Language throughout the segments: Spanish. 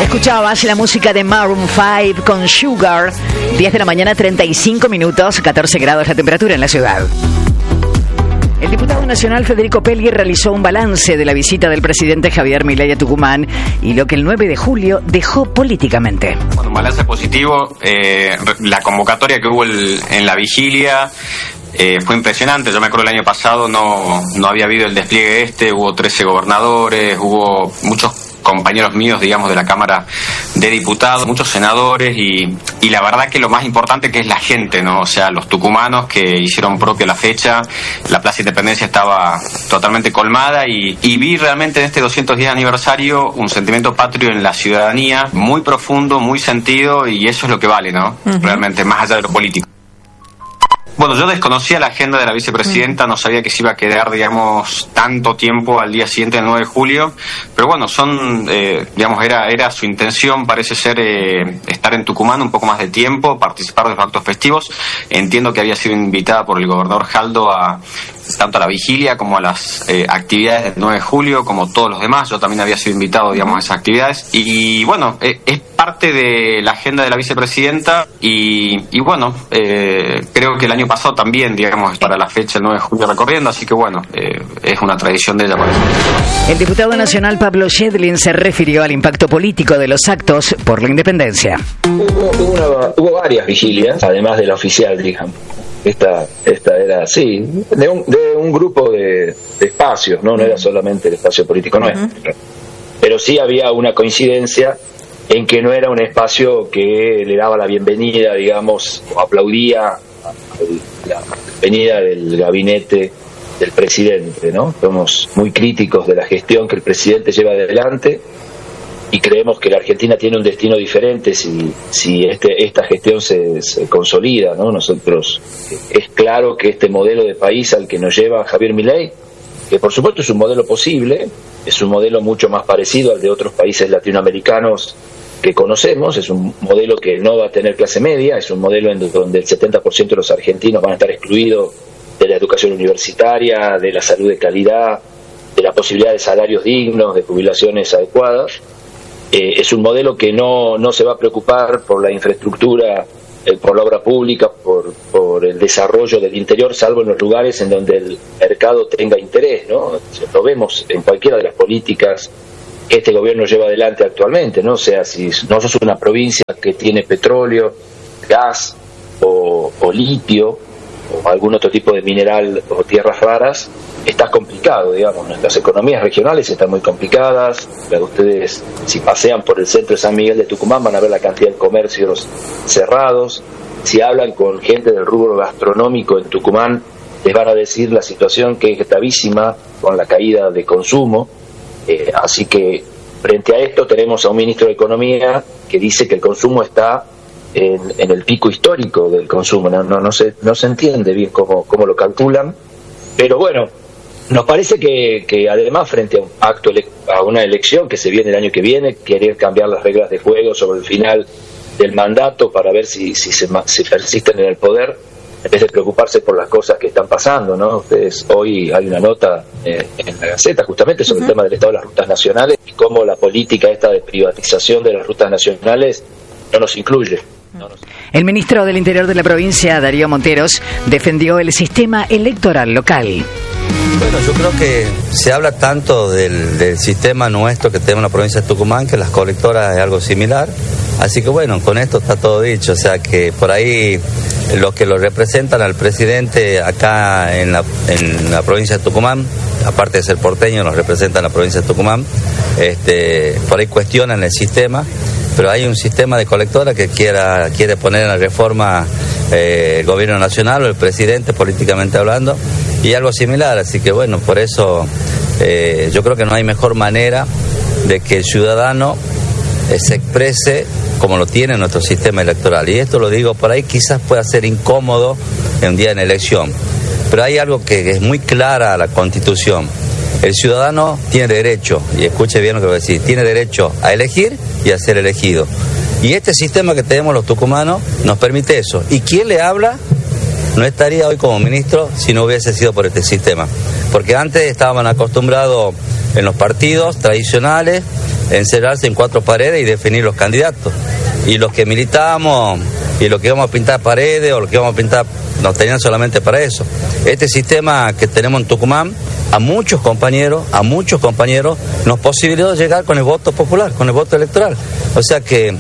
Escuchabas la música de Maroon 5 con Sugar. 10 de la mañana, 35 minutos, 14 grados la temperatura en la ciudad. El diputado nacional Federico Pelli realizó un balance de la visita del presidente Javier Milei a Tucumán y lo que el 9 de julio dejó políticamente. Bueno, un balance positivo. La convocatoria que hubo en la vigilia fue impresionante. Yo me acuerdo el año pasado no había habido el despliegue hubo 13 gobernadores, hubo muchos compañeros míos, digamos, de la Cámara de Diputados, muchos senadores y la verdad que lo más importante que es la gente, ¿no? O sea, los tucumanos que hicieron propia la fecha, la Plaza Independencia estaba totalmente colmada y vi realmente en este 210 aniversario un sentimiento patrio en la ciudadanía muy profundo, muy sentido y eso es lo que vale, ¿no? Realmente, más allá de lo político. Bueno, yo desconocía la agenda de la vicepresidenta, no sabía que se iba a quedar, digamos, tanto tiempo al día siguiente del 9 de julio, pero bueno, digamos, era su intención, parece ser, estar en Tucumán un poco más de tiempo, participar de los actos festivos. Entiendo que había sido invitada por el gobernador Jaldo tanto a la vigilia como a las actividades del 9 de julio, como todos los demás. Yo también había sido invitado, digamos, a esas actividades. Y bueno, es parte de la agenda de la vicepresidenta y bueno, creo que el año pasado también, digamos, para la fecha el 9 de julio recorriendo, así que bueno, es una tradición de ella. El diputado nacional Pablo Schedlin se refirió al impacto político de los actos por la independencia. Hubo varias vigilias, además de la oficial, digamos. Esta era, sí, de un grupo de espacios, no era solamente el espacio político nuestro. Pero sí había una coincidencia en que no era un espacio que le daba la bienvenida, digamos, o aplaudía la venida del gabinete del presidente, ¿no? Somos muy críticos de la gestión que el presidente lleva adelante y creemos que la Argentina tiene un destino diferente si esta gestión se consolida, ¿no? Nosotros, es claro que este modelo de país al que nos lleva Javier Milei, que por supuesto es un modelo posible, es un modelo mucho más parecido al de otros países latinoamericanos que conocemos, es un modelo que no va a tener clase media, es un modelo en donde el 70% de los argentinos van a estar excluidos de la educación universitaria, de la salud de calidad, de la posibilidad de salarios dignos, de jubilaciones adecuadas. Es un modelo que no se va a preocupar por la infraestructura, por la obra pública, por el desarrollo del interior, salvo en los lugares en donde el mercado tenga interés, ¿no? Lo vemos en cualquiera de las políticas que este gobierno lleva adelante actualmente, ¿no? O sea, si no sos una provincia que tiene petróleo, gas o litio o algún otro tipo de mineral o tierras raras, está complicado, digamos. Nuestras economías regionales están muy complicadas. Ustedes, si pasean por el centro de San Miguel de Tucumán, van a ver la cantidad de comercios cerrados. Si hablan con gente del rubro gastronómico en Tucumán, les van a decir la situación que es gravísima con la caída de consumo. Así que frente a esto tenemos a un ministro de Economía que dice que el consumo está en el pico histórico del consumo. No se entiende bien cómo lo calculan, pero bueno, nos parece que además frente a una elección que se viene el año que viene, querer cambiar las reglas de juego sobre el final del mandato para ver si persisten en el poder, en vez de preocuparse por las cosas que están pasando, ¿no? Ustedes, hoy hay una nota en la Gaceta justamente sobre el tema del estado de las rutas nacionales y cómo la política esta de privatización de las rutas nacionales no nos incluye. El ministro del Interior de la provincia, Darío Monteros, defendió el sistema electoral local. Bueno, yo creo que se habla tanto del sistema nuestro que tenemos en la provincia de Tucumán, que las colectoras es algo similar. Así que bueno, con esto está todo dicho. O sea que por ahí los que lo representan al presidente acá en la provincia de Tucumán, aparte de ser porteño, nos representan la provincia de Tucumán, por ahí cuestionan el sistema. Pero hay un sistema de colectora que quiere poner en la reforma el gobierno nacional o el presidente, políticamente hablando, y algo similar. Así que bueno, por eso yo creo que no hay mejor manera de que el ciudadano se exprese como lo tiene nuestro sistema electoral. Y esto lo digo por ahí, quizás pueda ser incómodo en un día de elección, pero hay algo que es muy clara a la Constitución. El ciudadano tiene derecho, y escuche bien lo que voy a decir, tiene derecho a elegir y a ser elegido. Y este sistema que tenemos los tucumanos nos permite eso. ¿Y quién le habla? No estaría hoy como ministro si no hubiese sido por este sistema. Porque antes estaban acostumbrados en los partidos tradicionales encerrarse en 4 paredes y definir los candidatos. Y los que militamos y los que vamos a pintar paredes o los que vamos a pintar nos tenían solamente para eso. Este sistema que tenemos en Tucumán a muchos compañeros nos posibilitó llegar con el voto popular, con el voto electoral. O sea que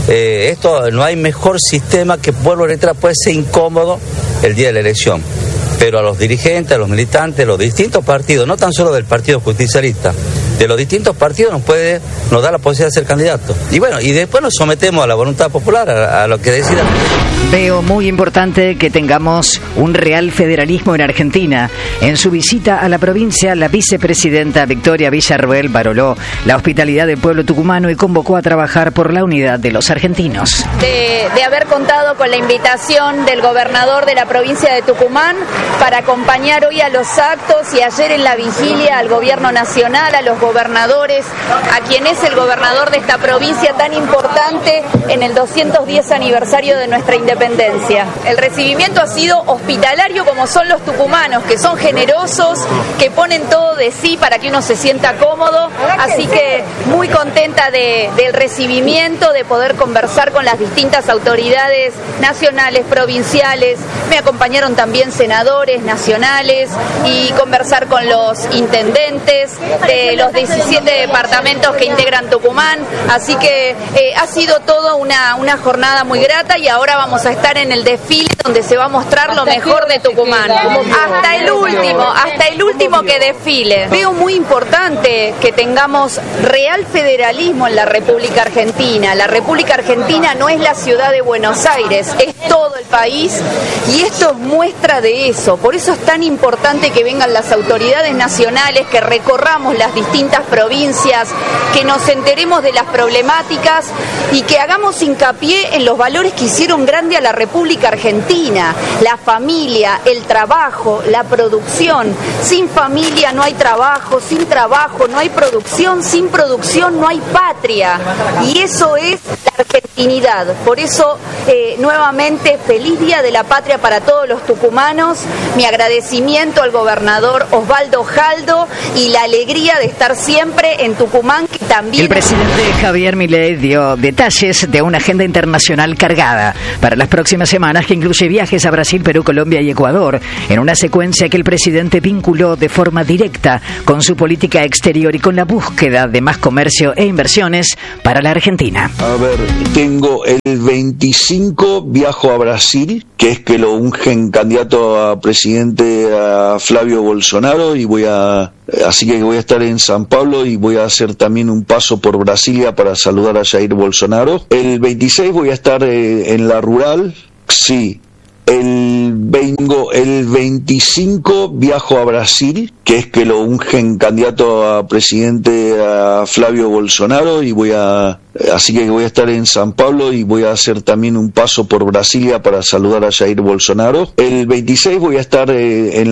esto no hay mejor sistema que pueblo electoral. Puede ser incómodo el día de la elección, pero a los dirigentes, a los militantes, los distintos partidos, no tan solo del Partido Justicialista, de los distintos partidos nos da la posibilidad de ser candidatos. Y bueno, y después nos sometemos a la voluntad popular, a lo que decida. Veo muy importante que tengamos un real federalismo en Argentina. En su visita a la provincia, la vicepresidenta Victoria Villarruel valoró la hospitalidad del pueblo tucumano y convocó a trabajar por la unidad de los argentinos. De haber contado con la invitación del gobernador de la provincia de Tucumán para acompañar hoy a los actos y ayer en la vigilia al gobierno nacional, a los gobernadores, a quien es el gobernador de esta provincia tan importante en el 210 aniversario de nuestra independencia. El recibimiento ha sido hospitalario como son los tucumanos, que son generosos, que ponen todo de sí para que uno se sienta cómodo, así que muy contenta del recibimiento, de poder conversar con las distintas autoridades nacionales, provinciales, me acompañaron también senadores nacionales y conversar con los intendentes de los 17 departamentos que integran Tucumán, así que ha sido todo una jornada muy grata y ahora vamos a estar en el desfile donde se va a mostrar lo mejor de Tucumán. Hasta el último que desfile. Veo muy importante que tengamos real federalismo en la República Argentina. La República Argentina no es la ciudad de Buenos Aires, es todo el país y esto es muestra de eso. Por eso es tan importante que vengan las autoridades nacionales, que recorramos las distintas provincias, que nos enteremos de las problemáticas y que hagamos hincapié en los valores que hicieron grande a la República Argentina: la familia, el trabajo, la producción. Sin familia no hay trabajo, sin trabajo no hay producción, sin producción no hay patria. Y eso es la argentinidad. Por eso, nuevamente, feliz Día de la Patria para todos los tucumanos. Mi agradecimiento al gobernador Osvaldo Jaldo y la alegría de estar siempre en Tucumán, que también... El presidente Javier Milei dio detalles de una agenda internacional cargada para las próximas semanas, que incluye viajes a Brasil, Perú, Colombia y Ecuador, en una secuencia que el presidente vinculó de forma directa con su política exterior y con la búsqueda de más comercio e inversiones para la Argentina. A ver, tengo el 25, viajo a Brasil, que es que lo ungen candidato a presidente a Flavio Bolsonaro, y así que voy a estar en San Pablo y voy a hacer también un paso por Brasilia para saludar a Jair Bolsonaro. El 26 voy a estar en la rural, sí. El 25 viajo a Brasil, que es que lo ungen candidato a presidente a Flavio Bolsonaro, y así que voy a estar en San Pablo y voy a hacer también un paso por Brasilia para saludar a Jair Bolsonaro. El 26 voy a estar en